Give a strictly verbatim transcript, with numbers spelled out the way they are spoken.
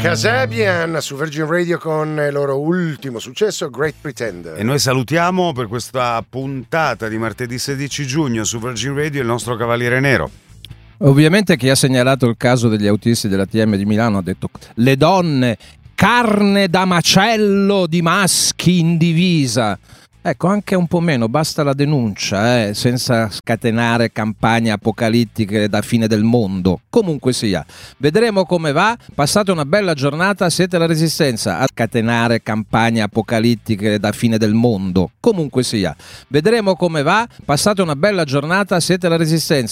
Kasabian su Virgin Radio con il loro ultimo successo, Great Pretender. E noi salutiamo per questa puntata di martedì sedici giugno su Virgin Radio il nostro Cavaliere Nero. Ovviamente chi ha segnalato il caso degli autisti della T M di Milano ha detto: le donne, carne da macello di maschi in divisa. Ecco, anche un po' meno, basta la denuncia, eh, senza scatenare campagne apocalittiche da fine del mondo. Comunque sia, vedremo come va. Passate una bella giornata, siete la Resistenza. A scatenare campagne apocalittiche da fine del mondo. Comunque sia, vedremo come va. Passate una bella giornata, siete la Resistenza.